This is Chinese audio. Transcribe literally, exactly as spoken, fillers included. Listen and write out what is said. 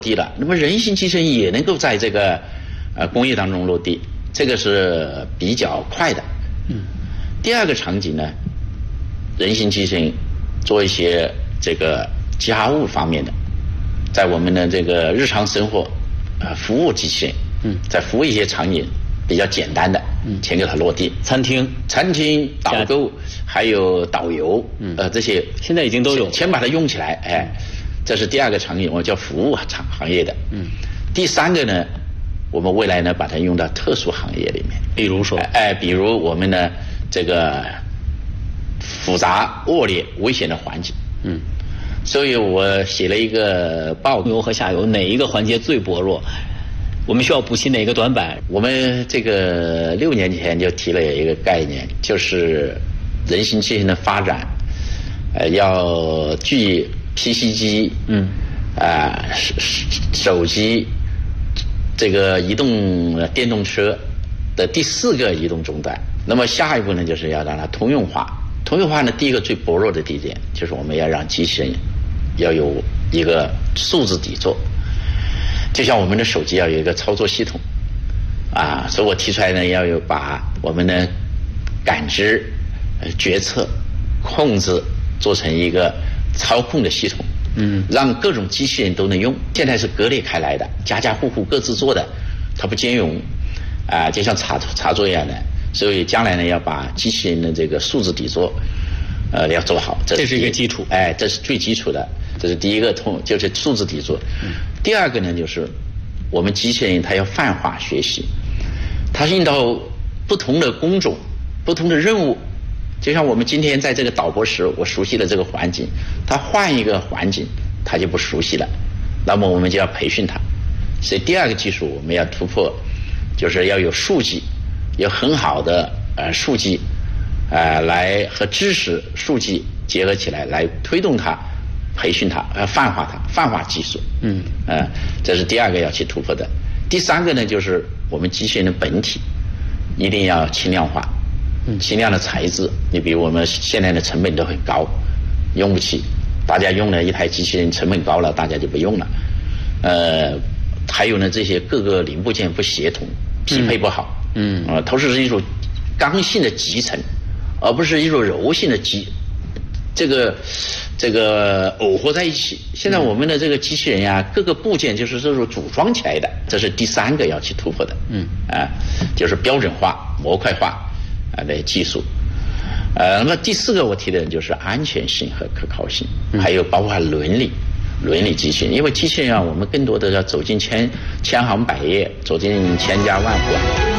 地了。那么人形机器人也能够在这个呃工业当中落地，这个是比较快的。嗯。第二个场景呢，人形机器人做一些这个家务方面的，在我们的这个日常生活呃服务机器人，嗯，在服务一些场景比较简单的，嗯，先给它落地。 餐厅、 餐厅导购还有导游，嗯，呃这些现在已经都有， 先把它用起来，哎。这是第二个场景，我叫服务行行业的。嗯，第三个呢，我们未来呢把它用到特殊行业里面， 比如说， 哎，比如我们呢这个复杂、恶劣、危险的环境。嗯，所以我写了一个报告， 中游和下游哪一个环节最薄弱？我们需要补齐哪个短板？ 我们这个六年前就提了一个概念，就是人形机器人的发展，呃，要具P C 机，嗯，啊、呃，手机，这个移动电动车的第四个移动终端。那么下一步呢，就是要让它通用化。通用化呢，第一个最薄弱的地点，就是我们要让机器人要有一个数字底座，就像我们的手机要有一个操作系统，啊，所以我提出来呢，要有把我们的感知、呃、决策、控制做成一个操控的系统，嗯，让各种机器人都能用。现在是割裂开来的，家家户户各自做的，它不兼容，啊、呃，就像插插座一样的。所以将来呢，要把机器人的这个数字底座，呃，要做好。 这是, 这是一个基础， 哎，这是最基础的，这是第一个通，就是数字底座。嗯、第二个呢，就是我们机器人它要泛化学习，它应到不同的工种、不同的任务。就像我们今天在这个导播室，我熟悉了这个环境，他换一个环境，他就不熟悉了，那么我们就要培训他。所以第二个技术我们要突破，就是要有数据，有很好的呃数据，呃来和知识数据结合起来，来推动它，培训它，呃泛化它，泛化技术。嗯，呃，这是第二个要去突破的。第三个呢，就是我们机器人的本体一定要轻量化。轻量的材质，你比如我们现在的成本都很高，用不起，大家用了一台机器人成本高了，大家就不用了。呃，还有呢，这些各个零部件不协同，匹配不好，嗯，啊、呃，它是一种刚性的集成，而不是一种柔性的集，这个这个耦合在一起。现在我们的这个机器人呀，各个部件就是这种组装起来的，这是第三个要去突破的，嗯，啊、呃，就是标准化、模块化。啊的技术，呃，那么第四个我提的就是安全性和可靠性，还有包括伦理，伦理机器人，因为机器人啊，我们更多的要走进千千行百业，走进千家万户啊。